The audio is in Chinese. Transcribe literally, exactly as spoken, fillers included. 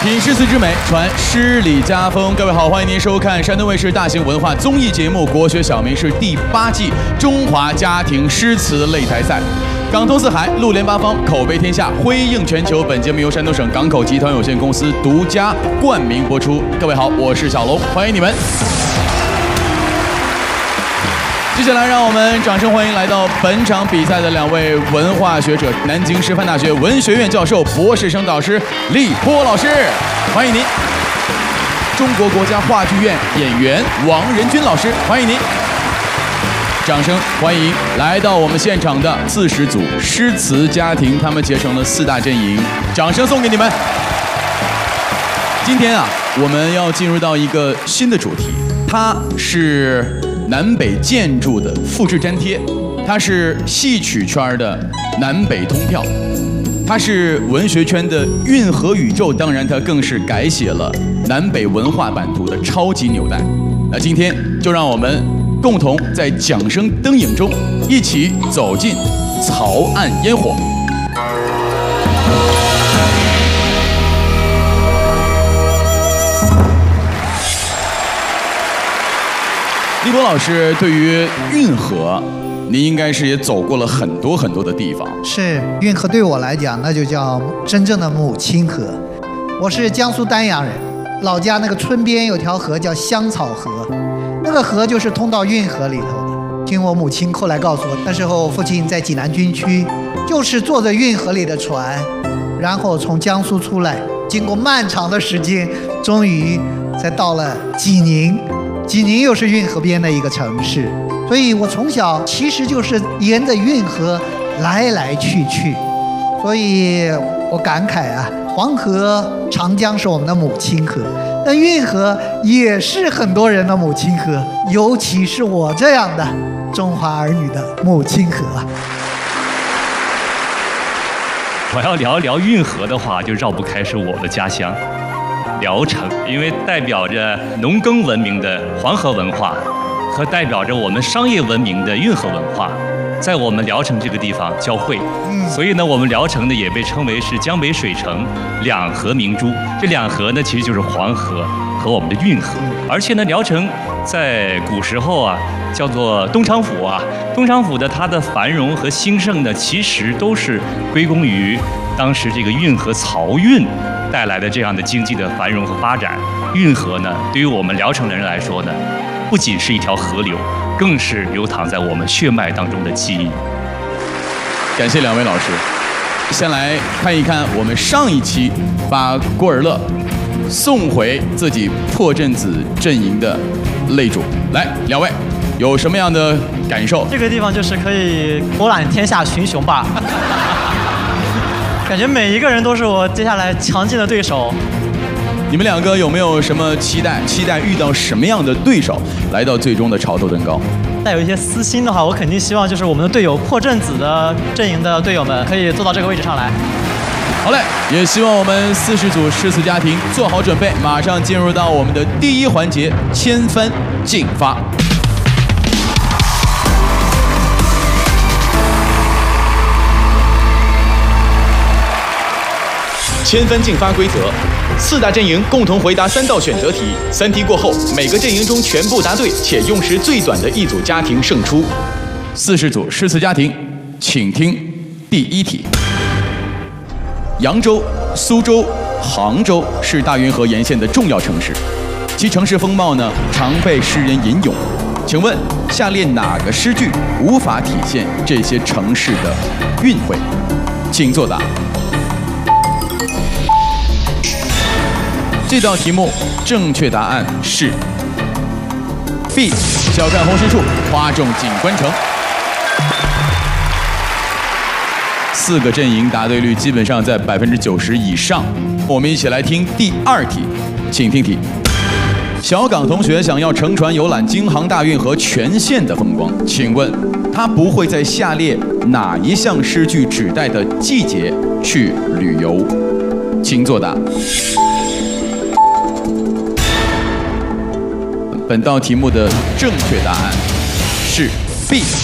品诗词之美，传诗礼家风。各位好，欢迎您收看山东卫视大型文化综艺节目《国学小名诗》第八季中华家庭诗词擂台赛。港通四海，陆联八方，口碑天下，辉映全球。本节目由山东省港口集团有限公司独家冠名播出。各位好，我是小龙，欢迎你们。接下来，让我们掌声欢迎来到本场比赛的两位文化学者，南京师范大学文学院教授、博士生导师李波老师，欢迎您；中国国家话剧院演员王仁君老师，欢迎您。掌声欢迎来到我们现场的四十组诗词家庭，他们结成了四大阵营，掌声送给你们。今天啊，我们要进入到一个新的主题，它是南北建筑的复制粘贴，它是戏曲圈的南北通票，它是文学圈的运河宇宙，当然它更是改写了南北文化版图的超级纽带。那今天就让我们共同在桨声灯影中一起走进曹岸烟火。李波老师，对于运河，您应该是也走过了很多很多的地方。 是，运河对我来讲，那就叫真正的母亲河。我是江苏丹阳人，老家那个村边有条河叫香草河，那个河就是通到运河里头的。听我母亲后来告诉我，那时候父亲在济南军区，就是坐着运河里的船，然后从江苏出来，经过漫长的时间，终于才到了济宁。济宁又是运河边的一个城市，所以我从小其实就是沿着运河来来去去，所以我感慨啊，黄河、长江是我们的母亲河，但运河也是很多人的母亲河，尤其是我这样的中华儿女的母亲河啊。 我要聊一聊运河的话，就绕不开是我的家乡聊城，因为代表着农耕文明的黄河文化和代表着我们商业文明的运河文化，在我们聊城这个地方交汇。嗯，所以呢，我们聊城呢也被称为是江北水城，两河明珠。这两河呢，其实就是黄河和我们的运河。而且呢，聊城在古时候啊，叫做东昌府啊，东昌府的它的繁荣和兴盛呢，其实都是归功于当时这个运河漕运带来的这样的经济的繁荣和发展。运河呢，对于我们聊城的人来说呢，不仅是一条河流，更是流淌在我们血脉当中的记忆。 感谢两位老师。先来看一看我们上一期把郭尔乐送回自己破阵子阵营的擂主，来，两位有什么样的感受？ 这个地方就是可以博览天下群雄吧。感觉每一个人都是我接下来强劲的对手。 你们两个有没有什么期待？期待遇到什么样的对手来到最终的潮头登高？ 带有一些私心的话，我肯定希望就是我们的队友破阵子的阵营的队友们可以坐到这个位置上来。 好嘞，也希望我们四十组诗词家庭做好准备，马上进入到我们的第一环节——千帆竞发。千帆竞发规则：四大阵营共同回答三道选择题，三题过后，每个阵营中全部答对且用时最短的一组家庭胜出。四十组诗词家庭，请听第一题。扬州、苏州、杭州是大运河沿线的重要城市，其城市风貌呢常被诗人吟咏。请问下列哪个诗句无法体现这些城市的韵味？请作答。这道题目正确答案是 B。小看红石处，花重锦官城。四个阵营答对率基本上在百分之九十以上。我们一起来听第二题，请听题。小港同学想要乘船游览京杭大运河全线的风光，请问他不会在下列哪一项诗句指代的季节去旅游？请作答。本道题目的正确答案是 B。